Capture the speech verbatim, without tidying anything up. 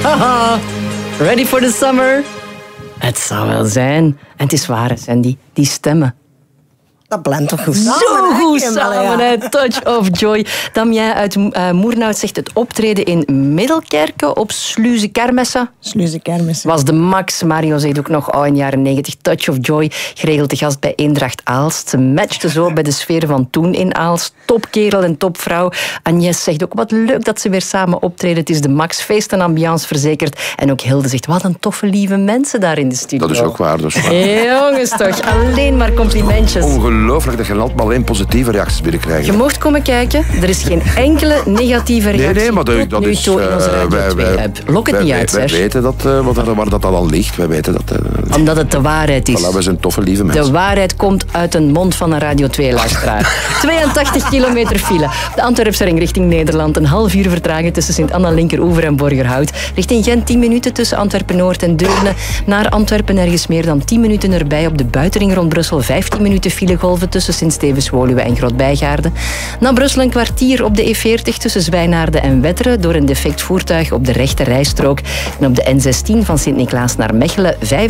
Ready for the summer? Het zou wel zijn. En het is waar, Sandy. Die stemmen. Dat blendt toch goed samen? Zo goed hè, samen, hè? Touch of Joy. Damien uit uh, Moernout zegt het optreden in Middelkerke op Sluze Kermessen. Sluze Kermessen. Was de max. Mario zegt ook nog, oh, in de jaren negentig, Touch of Joy, geregeld de gast bij Eendracht Aalst. Ze matchte zo bij de sfeer van toen in Aalst. Topkerel en topvrouw. Agnes zegt ook, wat leuk dat ze weer samen optreden. Het is de max, feest en ambiance verzekerd. En ook Hilde zegt, wat een toffe, lieve mensen daar in de studio. Dat is ook waar. Dat is waar. Jongens toch, alleen maar complimentjes. Ongelooflijk dat je altijd maar alleen positieve reacties binnenkrijgt. Je mocht komen kijken. Er is geen enkele negatieve reactie. Nee, nee, maar dat, dat is... toe in onze Uh, wij, wij, Lok het wij, niet uit, wij, wij weten dat, uh, wat, waar dat al ligt. Wij weten dat... Uh, Omdat het de waarheid is. Voilà, wij zijn toffe, lieve mensen. De waarheid komt uit een mond van een Radio twee-luisteraar. tweeëntachtig kilometer file. De Antwerpse ring richting Nederland. Een half uur vertraging tussen Sint-Anna, Linkeroever en Borgerhout. Richting Gent tien minuten tussen Antwerpen-Noord en Deurne. Naar Antwerpen ergens meer dan tien minuten erbij. Op de buitenring rond Brussel vijftien minuten filegolven tussen Sint-Stevens-Woluwe en Groot-Bijgaarden. Na Brussel een kwartier op de E veertig tussen Zwijnaarden en Wetteren door een defect voertuig op de rechte rijstrook. En op de N zestien van Sint-Niklaas naar Mechelen